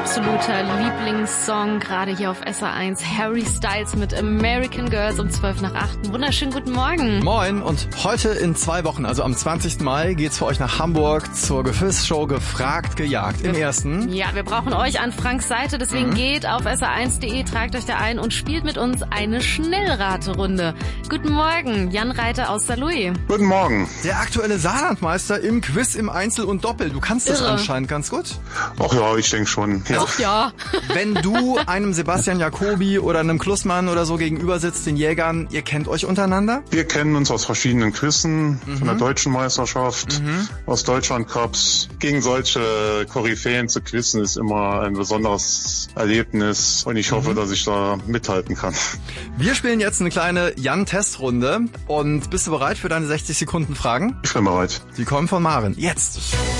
absoluter Lieblingssong, gerade hier auf SR1. Harry Styles mit American Girls um 7:55. Wunderschönen guten Morgen. Moin, und heute in 2 Wochen, also am 20. Mai, geht's für euch nach Hamburg zur Quizshow Gefragt, Gejagt. Im ersten. Ja, wir brauchen euch an Franks Seite, deswegen geht auf sr1.de, tragt euch da ein und spielt mit uns eine Schnellraterunde. Guten Morgen, Jan Reiter aus Saarlouis. Guten Morgen. Der aktuelle Saarlandmeister im Quiz im Einzel und Doppel. Du kannst das anscheinend ganz gut. Ach ja, ich denke schon. Ja. Ach ja. Wenn du einem Sebastian Jacobi oder einem Klussmann oder so gegenüber sitzt, den Jägern, ihr kennt euch untereinander? Wir kennen uns aus verschiedenen Quizzen, von der deutschen Meisterschaft, aus Deutschland-Cups. Gegen solche Koryphäen zu quizzen ist immer ein besonderes Erlebnis und ich hoffe, dass ich da mithalten kann. Wir spielen jetzt eine kleine Jan-Testrunde und bist du bereit für deine 60 Sekunden Fragen? Ich bin bereit. Die kommen von Maren. Jetzt!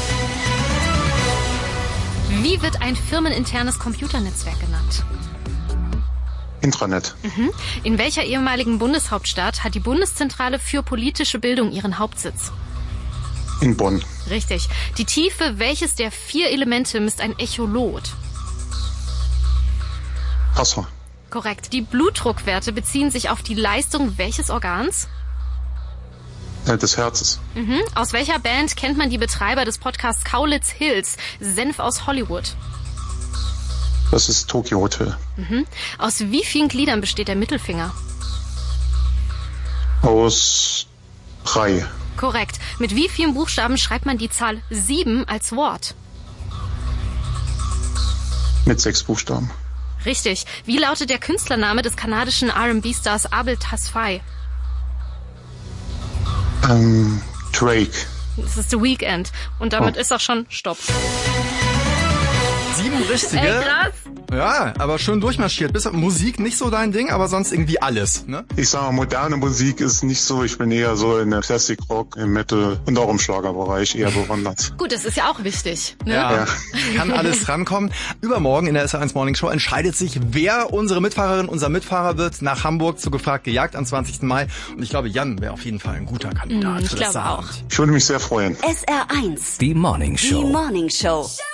Wie wird ein firmeninternes Computernetzwerk genannt? Intranet. In welcher ehemaligen Bundeshauptstadt hat die Bundeszentrale für politische Bildung ihren Hauptsitz? In Bonn. Richtig. Die Tiefe welches der 4 Elemente misst ein Echolot? Wasser. Korrekt. Die Blutdruckwerte beziehen sich auf die Leistung welches Organs? Des Herzens. Aus welcher Band kennt man die Betreiber des Podcasts Kaulitz Hills, Senf aus Hollywood? Das ist Tokyo Hotel. Aus wie vielen Gliedern besteht der Mittelfinger? Aus 3. Korrekt. Mit wie vielen Buchstaben schreibt man die Zahl 7 als Wort? Mit 6 Buchstaben. Richtig. Wie lautet der Künstlername des kanadischen R&B-Stars Abel Tasfaye? Drake. Das ist The Weeknd. Und damit ist auch schon Stopp. 7 richtige. Krass. Ja, aber schön durchmarschiert. Bis Musik nicht so dein Ding, aber sonst irgendwie alles, ne? Ich sage, moderne Musik ist nicht so. Ich bin eher so in der Classic Rock, im Metal und auch im Schlagerbereich eher bewandert. Gut, das ist ja auch wichtig. Ne? Ja, kann alles rankommen. Übermorgen in der SR1 Morning Show entscheidet sich, wer unsere Mitfahrerin, unser Mitfahrer wird nach Hamburg zu Gefragt Gejagt am 20. Mai. Und ich glaube, Jan wäre auf jeden Fall ein guter Kandidat für das glaube auch. Saarland. Ich würde mich sehr freuen. SR1. Die Morning Show. Die Morning Show.